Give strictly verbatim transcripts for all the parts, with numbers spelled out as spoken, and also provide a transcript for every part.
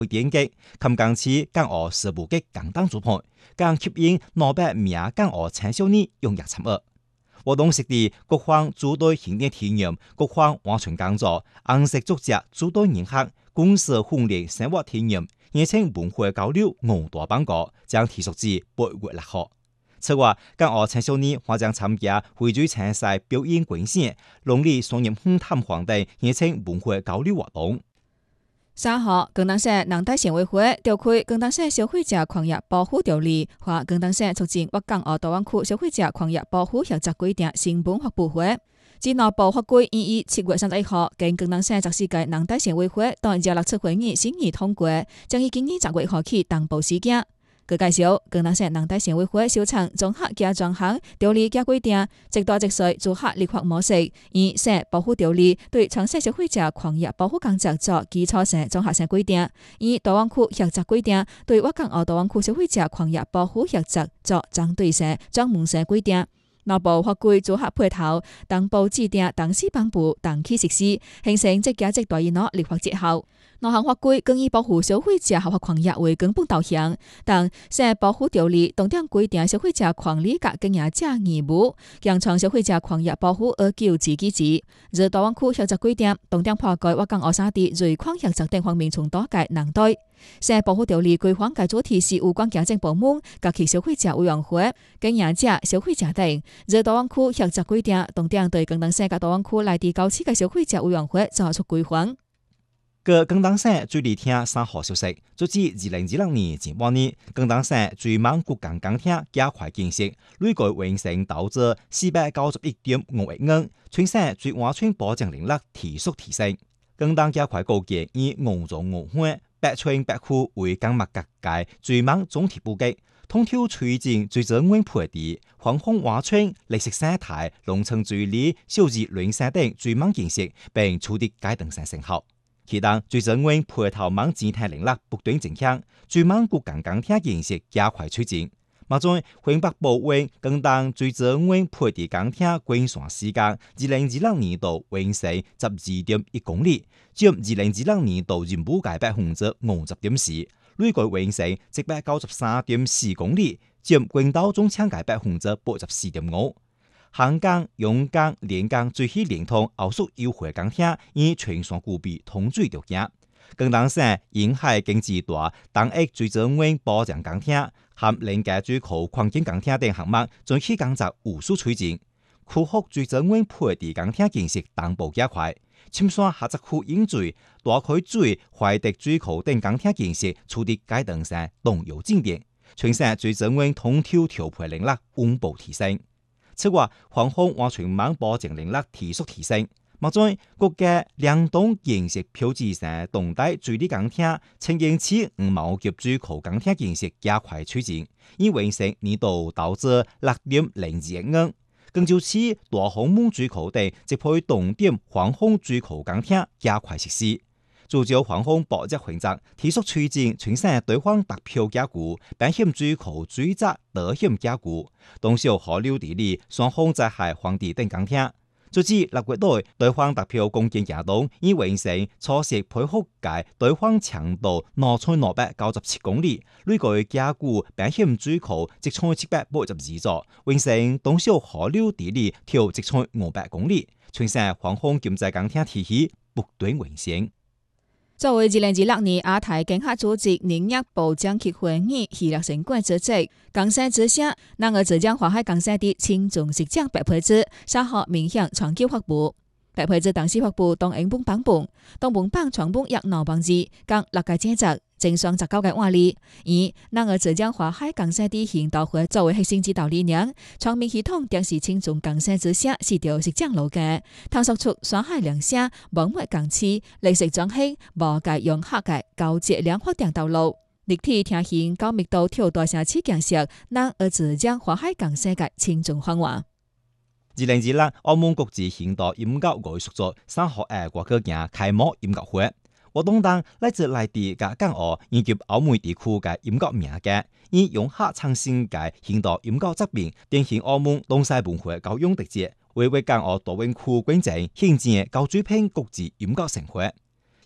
典籍，冚港市港澳事務嘅簡單組判，更吸引老百名港澳青少年踴躍參與。活動設立各方組隊訓練體驗，各方完全講座，紅色組織組隊研學，公司訓練生活體驗，熱情文化交流，五大班歌將提速至八月六號。此外，港澳青少年或將參加徽州青賽表演觀賞、農曆雙十五探訪等熱情文化交流活動。 三號，廣東省農大縣委會召開廣東省消費者權益保護條例和廣東省促進粵港澳大灣區消費者權益保護協作規定成本發布會。自內部法規已於七月三十一號經廣東省十四屆農大縣委會當日六次會議審議通過，將於今年十月一號起公布施行。據介紹，廣東省農大縣委會首創綜合加專項條例加規定，即打即隨組合立法模式，以省保護條例對全省消費者權益保護工作作基礎性綜合性規定，以大灣區協作規定對粵港澳大灣區消費者權益保護協作作針對性專門性規定。內部法規組合配套，同步制定同時頒布同期實施，形成即價即大於攞立法績效。內項法規更以保護消費者合法權益為根本導向，但省保護條例重點規定消費者權利及經營者義務，強從消費者權益保護而救濟機制。而大灣區協作規定重點破解粵港澳三地瑞礦協作等方面從多界難對。省保護條例規範嘅主體是有關行政部門及其消費者委員會、經營者、消費者等。而大灣區協作規定重點對廣東省及大灣區內地九市嘅消費者委員會作出規範。 個廣東省最嚟聽三號消息，截至二零二六年前半年，廣東省最猛國港港廳加快建設，累計完成投資四百九十一點五億元，全省最安全保障能力提速提升。廣東加快構建以五種五環、百村百戶為港物各界最猛總體布局，通挑推進最早穩配地、防風挖村、綠色生態、農村治理、小資聯生等最猛建設，並取得階段性成效。其中最早穩配套網整體能力不斷增強，最猛國港港廳建設加快推進。目前環北部灣廣東最早穩配地港廳規劃時間，二零二六年度完成十二點一公里，佔二零二六年度任務嘅百分之五十點四，累計完成一百九十三點四公里，佔全島總長嘅百分之八十四點五。杭港、陽港、連港最起連通後屬優惠港廳，以全線具備通水條件。廣東省沿海經濟帶單一最早穩保障港廳，含連接主口環境港廳等項目，總體工作有序推進。區域最早穩配地港廳建設同步加快，深山下澤區引水、大開水、懷迪水庫等港廳建設取得階段性動搖進展，全省最早穩通挑調配能力穩步提升。此外，防風安全網保證能力提速提升。目前，國家兩棟建設標誌性動態水利港廳、青英區五毛級水庫港廳建設加快推進，已完成年度投資六點零二億元。更就是大紅門水庫等即配重點防風水庫港廳加快實施。聚焦防風保障工作，提速推進全省對防特漂加固、保險水庫水質保險加固、東小河流地理、雙風災害防治等港廳。截至六月內，對防特漂攻堅行動已完成初時配合界對防強度兩千兩百九十七公里，累計加固保險水庫一千七百八十二座，完成東小河流地理條一千五百公里，全省防風檢查港廳體系不斷完善。 作為二零二六年亞太經合組織農業部長級會議系列成果之一，港省之下，南澳浙江華海港省的青種實證白皮子，三號面向長久發布。白皮子當時發布當英文版本，當文版全部約兩萬字，共六個節則，正上十九個案例。以南澳浙江華海港省的行道會作為核心指導理念，全面系統定是青種港省之下是條實證路徑，探索出山海兩省文物港區歷史轉型無界融合嘅高質量發展道路。立體呈現高密度超大城市建設南澳浙江華海港省嘅青種繁華。 二零二六澳門國際現代音樂藝術節三號喺國家嘅開幕音樂會，活動中來自內地嘅港澳以及澳門地區嘅音樂名家，以融合創新嘅現代音樂作品，展現澳門東西文化交融特質，為為港澳大灣區觀眾獻贈高水平國際音樂盛會。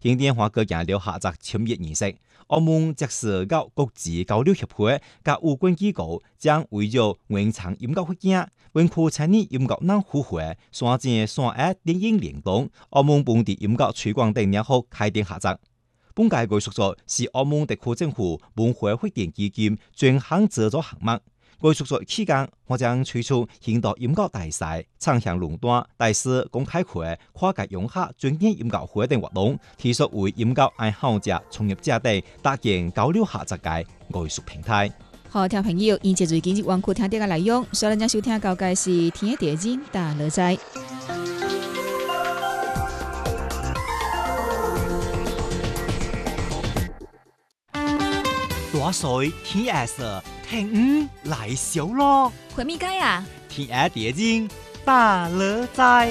今電話個人留下則簽約儀式。澳門即時到國際交流協會及有關機構將圍繞原創音樂會景、文化產業音樂能互惠、山間山隘電影聯動、澳門本地音樂推廣等領域開展合作。本屆藝術節是澳門特區政府文化發展基金專項資助項目。藝術節期間，我將推出現代音樂大賽、長巷壟斷、大師公開會、跨界融合專業音樂會等活動，提出為音樂愛好者、創業者等搭建交流合作嘅藝術平台。 好，聽朋友，現在最近日網庫聽到嘅內容，所以咱收聽到嘅是天一地金大樂在。 大水天黑色，聽雨來小咯。 回咪街啊？ 天黑地金大樂在。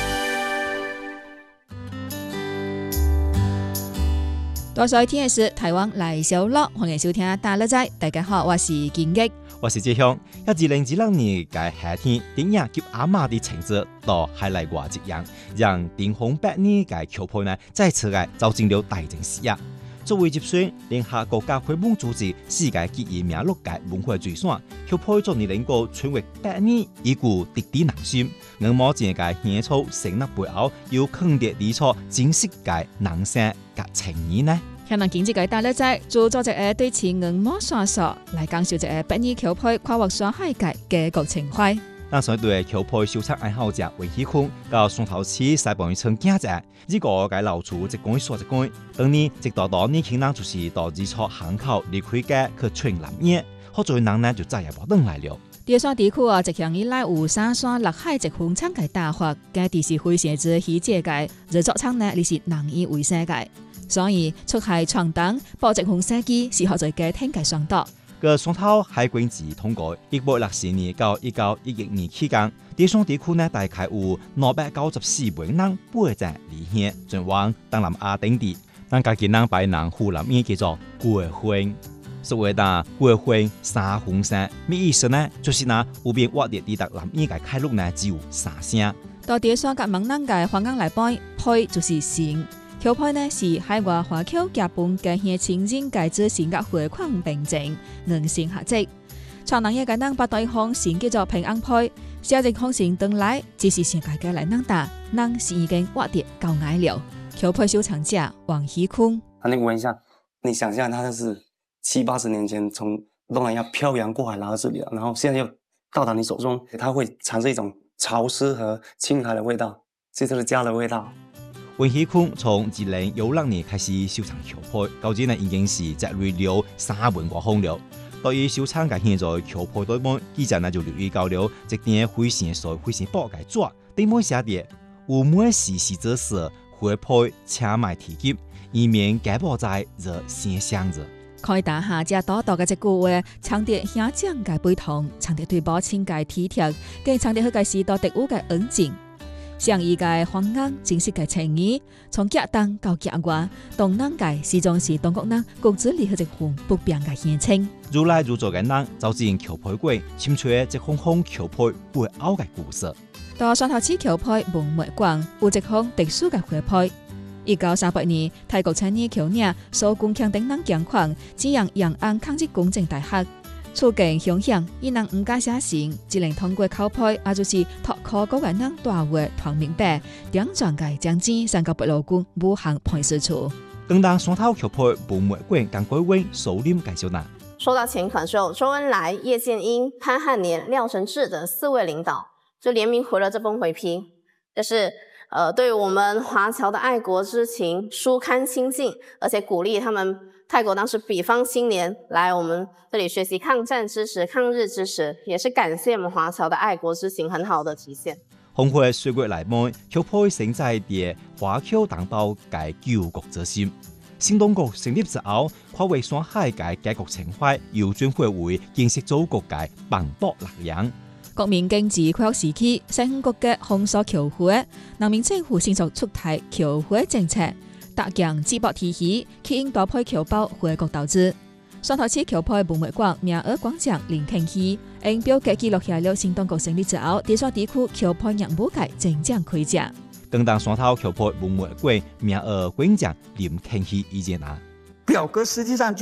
大水天黑時，台灣來小咯，歡迎收聽大樂在。大家好，我是金益， 我是志向。一二零二六年嘅夏天，電影叫阿媽的情節到海內外接應，讓頂紅百年嘅橋配呢再次嘅走進了大眾視野。作為接選聯合國家會盟組織世界記憶名錄嘅文化遺產，橋配咗你能夠傳為百年，已故滴滴南心。我目前嘅演出成立背後，有坑爹地錯真實嘅人生及情誼呢？ 香港經濟嘅大樂在做咗一個對前我目線索來講述一個百年橋配跨越山海嘅家國情懷。 但相對橋配收藏愛好者為喜歡，到雙頭市西半村價值，呢個嘅流出一關數一關。當年直到當年輕人就是到日出巷口離開嘅去春南夜，好在人呢就再也冇登來了。 第三地區啊，一向以來有三山六海一風창嘅大發，嘅地是非常之喜節嘅，而作창呢，你是難以為世界，所以出海闖蕩，報一風設計是學在嘅天界上島。個雙頭海軍治通過一八六四年到一九一一年期間，第三地區呢大概有兩百九十四萬人背井離鄉，轉往東南亞等地。咱家己人拜人湖南語叫做歸還，所謂的歸還三分聲，咩意思呢？就是拿有邊挖地地特南語嘅開錄呢只有三聲。 到第三個閩南嘅方言來講，配就是成。橋配呢是海外華僑結伴嘅鄉親人改制性格回饋並進，硬性合作。傳人也個人把對方先叫做平安配，小人方先登來，只是先家嘅來能打，人是已經挖地夠矮了。橋配收藏家王希坤， 啊，你聞一下，你想象他就是七八十年前從東南亞漂洋過海來到這裡了，然後現在又到達你手中，它會產生一種潮濕和青苔的味道，這就是家的味道。 王希坤從二零一六年開始收藏橋配，到今呢已經是積累了三萬多封了。對於收藏嘅現在橋配對面，記者呢就留意到了一點非常水、非常薄嘅紙，對面寫的有每時時之時會配請買提及，以免假保在熱先香熱。 可以打下只多多嘅一句話，藏啲鄉長嘅悲痛，藏啲對母親嘅體貼，更藏啲佢嘅時代特有嘅恩情。上一屆方言正式嘅情誼，從家當到家外，東南界始終是中國人骨子裡嘅一份不變嘅鄉情。 如來如做嘅人，走進橋配館，簽出一封封橋配背後嘅故事。 到雙頭市橋配文物館有一項特殊嘅花配。一九三八年，泰國青年橋嶺蘇共強等人捐款，指引延安抗日工程大學。促進鄉鄉，伊人唔敢寫信，只能通過口配，也就是托考嗰個人大話傳明白，點轉介將錢送到北路軍武漢派出所。 更當雙頭橋配文物館更歸位首領介紹呢。 收到錢款之後，周恩來、葉劍英、潘漢年、廖承志等四位領導就聯名回了這封回批，就是呃對我們華僑的愛國之情書刊親近，而且鼓勵他們。泰國當時北方青年來我們這裡學習抗戰知識、抗日知識，也是感謝我們華僑的愛國之情很好的體現。 紅會歲月來望，橋配承載啲華僑同胞嘅救國之心。新中國成立之後，跨越山海嘅家國情懷，又轉化為建設祖國嘅磅礴力量。 國民經濟快速時期，新國嘅紅鎖橋會，人民政府迅速出台橋會政策。搭建淄博體系，吸引多批僑胞回國投資。雙頭市橋配文物館名額廣場林肯區，因表格記錄下了新中國成立之後，第三地區橋配業務界真正開張。 更當山頭橋坡文物館名額觀獎林肯希意見啊。 表格實際上就